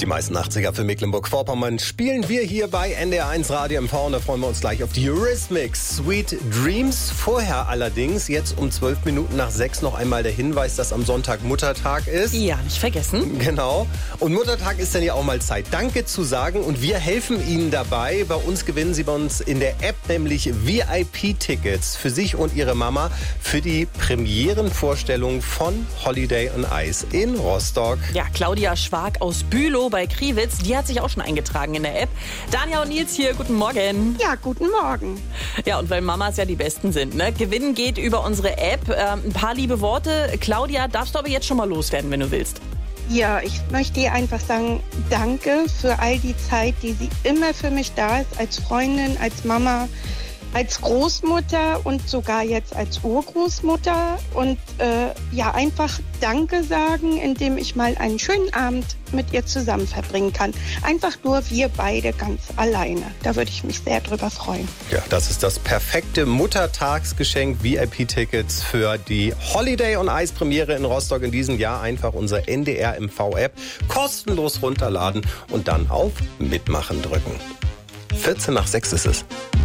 Die meisten 80er für Mecklenburg-Vorpommern spielen wir hier bei NDR1 Radio MV und da freuen wir uns gleich auf die Eurythmics Sweet Dreams. Vorher allerdings, jetzt um 12 Minuten nach 6 noch einmal der Hinweis, dass am Sonntag Muttertag ist. Ja, nicht vergessen. Genau. Und Muttertag ist dann ja auch mal Zeit, Danke zu sagen und wir helfen Ihnen dabei. Bei uns gewinnen Sie bei uns in der App nämlich VIP-Tickets für sich und Ihre Mama für die Premierenvorstellung von Holiday on Ice in Rostock. Ja, Claudia Schwag aus Bülow bei Kriwitz, die hat sich auch schon eingetragen in der App. Danja und Nils hier, guten Morgen. Ja, guten Morgen. Ja, und weil Mamas ja die Besten sind, ne? Gewinnen geht über unsere App. Ein paar liebe Worte. Claudia, darfst du aber jetzt schon mal loswerden, wenn du willst. Ja, ich möchte ihr einfach sagen, danke für all die Zeit, die sie immer für mich da ist, als Freundin, als Mama, als Großmutter und sogar jetzt als Urgroßmutter. Und einfach Danke sagen, indem ich mal einen schönen Abend mit ihr zusammen verbringen kann. Einfach nur wir beide ganz alleine. Da würde ich mich sehr drüber freuen. Ja, das ist das perfekte Muttertagsgeschenk. VIP-Tickets für die Holiday on Ice Premiere in Rostock in diesem Jahr. Einfach unsere NDR MV-App kostenlos runterladen und dann auf Mitmachen drücken. 14 nach 6 ist es.